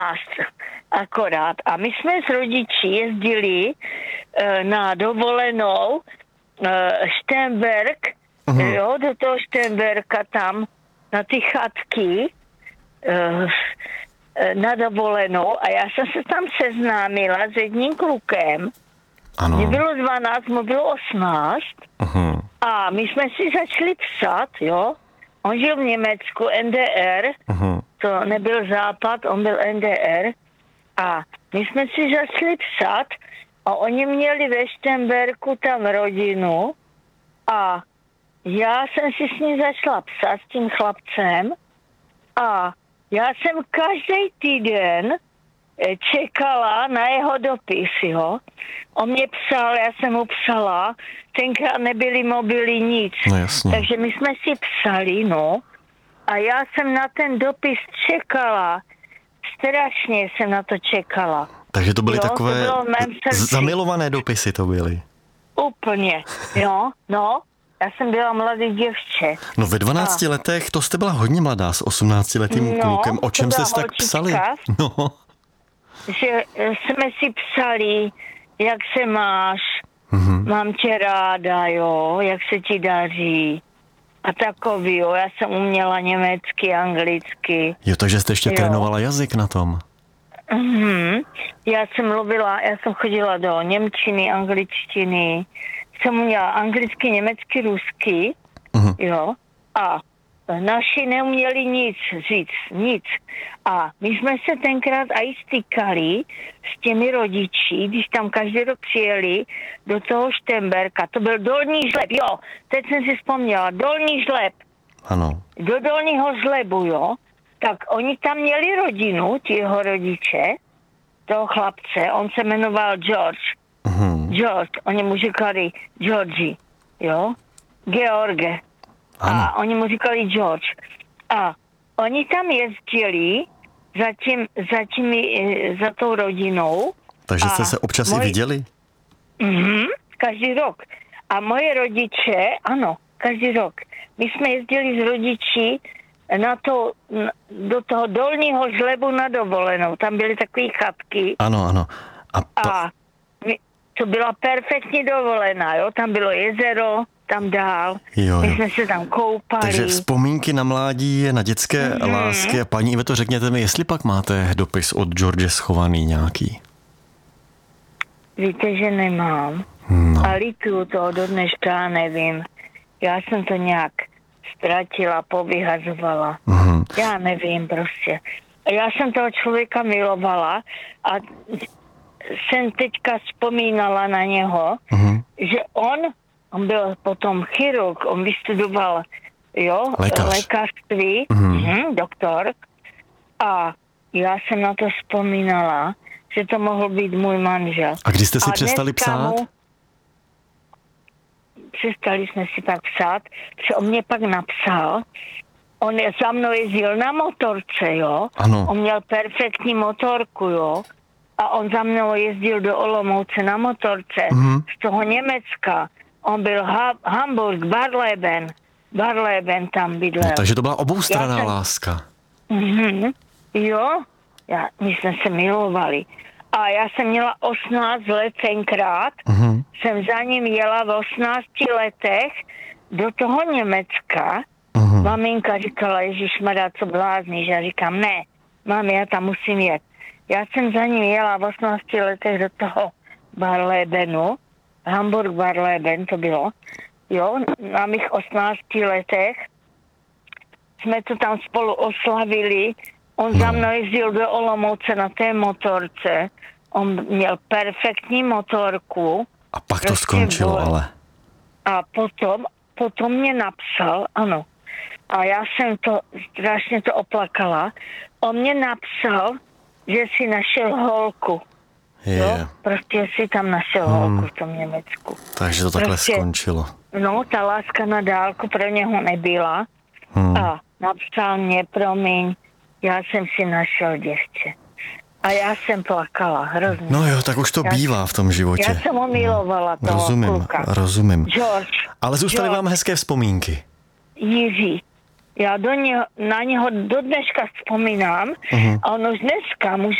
akorát. A my jsme s rodiči jezdili na dovolenou Šternberk, jo, do toho Šternberka tam na ty chatky na dovolenou a já jsem se tam seznámila s jedním klukem. Ano. Mě bylo 12, mu bylo 18 a my jsme si začali psát, jo. On žil v Německu, NDR, to nebyl Západ, on byl NDR a my jsme si začali psát a oni měli ve Šternberku tam rodinu a já jsem si s ním začala psát s tím chlapcem a já jsem každý týden čekala na jeho dopis, jo. On mě psal, já jsem mu psala, tenkrát nebyly mobily nic. No jasně. Takže my jsme si psali, no. A já jsem na ten dopis čekala. Strašně jsem na to čekala. Takže to byly takové to zamilované dopisy to byly. Úplně, jo, no. Já jsem byla mladý děvče. No ve 12 letech, to jste byla hodně mladá s 18letým klukem. O čem jste si tak psali? No. Že jsme si psali, jak se máš, mám tě ráda, jo, jak se ti daří. A takový, jo, já jsem uměla německy, anglicky. Jo, takže jste ještě trénovala jazyk na tom. Já jsem chodila do němčiny, angličtiny, jsem uměla anglicky, německy, rusky, jo, a naši neuměli nic říct, nic. A my jsme se tenkrát aj stykali s těmi rodiči, když tam každý rok přijeli do toho Šternberka. To byl Dolní Žleb, jo. Teď jsem si vzpomněla, Dolní Žleb. Ano. Do Dolního Žlebu, jo. Tak oni tam měli rodinu, ti jeho rodiče, toho chlapce, on se jmenoval George. George, oni mu říkali Georgi, jo. George. Ano. A oni mu říkali George. A oni tam jezdili za tou rodinou. Takže jste se občas i viděli? Každý rok. A moje rodiče, ano, každý rok. My jsme jezdili s rodiči do toho Dolního Žlebu na dovolenou. Tam byly takové chatky. Ano, ano. A to byla perfektní dovolená, jo. Tam bylo jezero, tam dál. Jo. My jsme se tam koupali. Takže vzpomínky na mládí, na dětské lásky. A paní Iveto, řekněte mi, jestli pak máte dopis od George schovaný nějaký? Víte, že nemám. No. A lituju toho do dneška, nevím. Já jsem to nějak ztratila, povyhazovala. Já nevím prostě. Já jsem toho člověka milovala a jsem teďka vzpomínala na něho, že on byl potom chirurg, on vystudoval, jo, lékařství, doktor. A já jsem na to vzpomínala, že to mohl být můj manžel. A kdy jste si přestali psát? Přestali jsme si pak psát, že on mě pak napsal, on za mnou jezdil na motorce, jo. Ano. On měl perfektní motorku, jo. A on za mnou jezdil do Olomouce na motorce z toho Německa. On byl Hamburg, Barleben tam bydlel. No, takže to byla oboustranná láska. Jo, my jsme se milovali. A já jsem měla 18 let tenkrát. Jsem za ním jela v 18 letech do toho Německa. Maminka říkala, ježišmarja, co blázníš? Já říkám, ne, mami, já tam musím jet. Já jsem za ním jela v 18 letech do toho Barlebenu. Hamburg Barleben to bylo. Jo, na mých 18 letech jsme to tam spolu oslavili. On za mnou jezdil do Olomouce na té motorce. On měl perfektní motorku. A pak to skončilo, ale. A potom mě napsal, ano. A já jsem strašně to oplakala. On mě napsal, že si našel holku. Jo? Prostě si tam našel holku v tom Německu. Takže to takhle skončilo. No, ta láska na dálku pro něho nebyla. A napsal mě, promiň, já jsem si našel děvče. A já jsem plakala hrozně. No jo, tak už to bývá v tom životě. Já jsem ho milovala, toho kluka. Rozumím. George. Ale zůstaly vám hezké vzpomínky. Jiří. Já na něho do dneška vzpomínám a on už dneska může